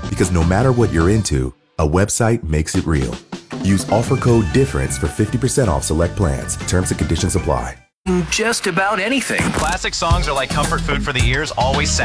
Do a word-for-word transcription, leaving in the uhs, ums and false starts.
Because no matter what you're into, a website makes it real. Use offer code DIFFERENCE for fifty percent off select plans. Terms and conditions apply. Just about anything. Classic songs are like comfort food for the ears, always